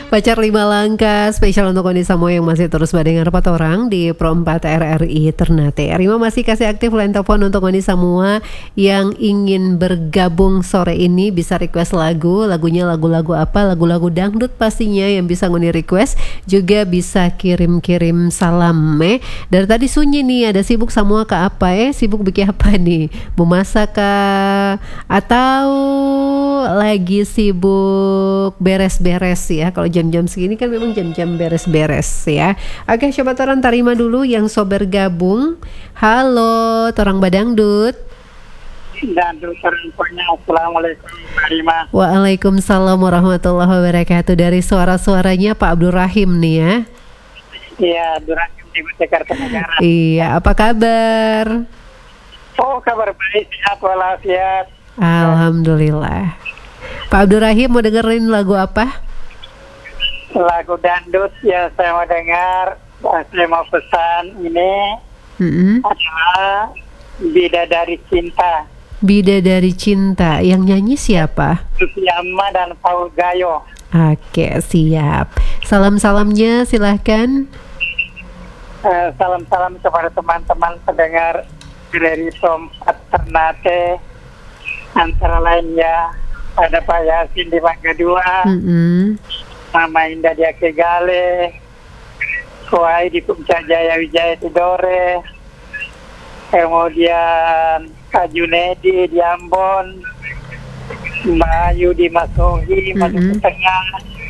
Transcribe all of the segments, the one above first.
Pacar 5 langkah spesial untuk Oni Samoa yang masih terus mendengar orang di Pro 4 RRI Ternate. Rima masih kasih aktif line telepon untuk Oni Samoa yang ingin bergabung sore ini, bisa request lagunya lagu-lagu apa, lagu-lagu dangdut pastinya yang bisa Oni request. Juga bisa kirim-kirim salam Dari tadi sunyi nih, ada sibuk semua ke apa sibuk bikin apa nih? Memasak atau lagi sibuk beres-beres ya? Kalau jam-jam segini kan memang jam-jam beres-beres ya. Oke, coba torang tarima dulu yang sober gabung. Halo, torang badangdut. Dan terima Assalamualaikum Rima. Waalaikumsalam warahmatullahi wabarakatuh. Dari suara-suaranya Pak Abdul Rahim nih ya. Iya, Abdul Rahim di Jakarta Negara. Iya, apa kabar? Oh, kabar baik, sehat walafiat. Alhamdulillah. Pak Abdul Rahim mau dengerin lagu apa? Lagu dangdut ya, saya mau dengar. Saya mau pesan ini adalah Bidadari Cinta. Bidadari Cinta, yang nyanyi siapa? Sufiama dan Paul Gayo. Oke, siap. Salam-salamnya silahkan. Salam-salam kepada teman-teman pendengar dari Pro 4 Ternate. Antara lainnya ada Pak Yasin di Mangga 2, Mama Indah di Akegale, Kuai di Puncak Jaya Wijaya Tidore, kemudian Kak Junedi di Ambon, Mbak Ayu di Masohi, Maluku Tengah,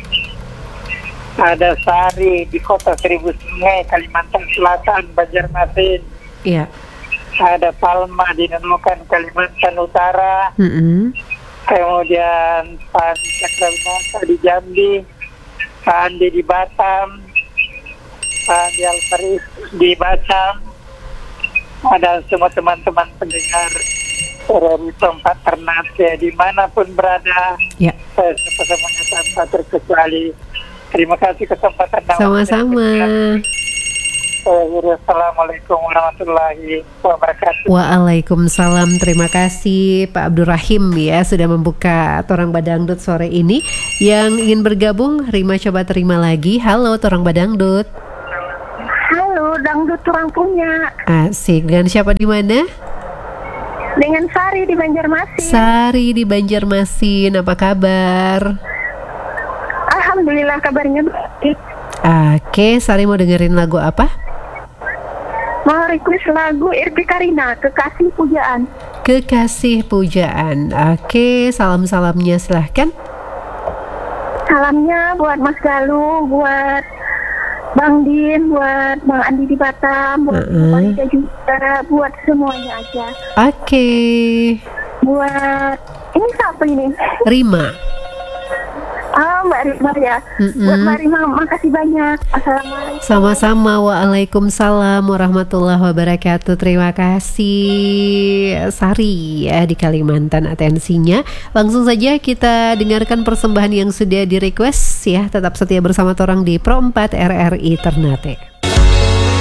ada Sari di Kota Seribu Sungai, Kalimantan Selatan, Banjarmasin, ada Palma di Nunukan, Kalimantan Utara, kemudian Pak Cakrawinata di Jambi, Pak Andi di Batam, Pak Andi Alfaris di Batam, ada semua teman-teman pendengar dari Pro 4 Ternate dimanapun berada, saya semuanya tanpa terkecuali. Terima kasih kesempatan. Sama-sama. Assalamualaikum warahmatullahi wabarakatuh. Waalaikumsalam. Terima kasih Pak Abdul Rahim ya sudah membuka Torang Badangdut sore ini. Yang ingin bergabung, Rima coba terima lagi. Halo Torang Badangdut. Halo, dangdut Torang punya. Asik. Dengan siapa di mana? Dengan Sari di Banjarmasin. Sari di Banjarmasin. Apa kabar? Alhamdulillah kabarnya baik. Oke, Sari mau dengerin lagu apa? Mau request lagu Irti Karina, Kekasih Pujaan. Kekasih Pujaan. Oke, salam-salamnya silahkan. Salamnya buat Mas Galuh, buat Bang Din, buat Bang Andi di Batam, buat Walida juga, buat semuanya aja. Oke. Buat ini siapa ini? Rima. Mbak Rima ya. Buat Mbak Rima, makasih banyak. Assalamualaikum. Sama-sama. Waalaikumsalam warahmatullahi wabarakatuh. Terima kasih Sari ya di Kalimantan atensinya. Langsung saja kita dengarkan persembahan yang sudah di request ya. Tetap setia bersama Torang di Pro 4 RRI Ternate.